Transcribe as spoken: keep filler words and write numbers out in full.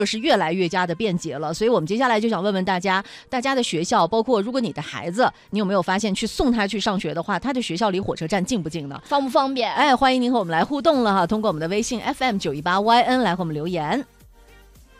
是越来越加的便捷了。所以我们接下来就想问问大家，大家的学校，包括如果你的孩子，你有没有发现去送他去上学的话，他的学校离火车站近不近呢？ 方不方便？ 哎，欢迎您和我们来互动了哈，通过我们的微信 F M 九一八 Y N 来和我们留言。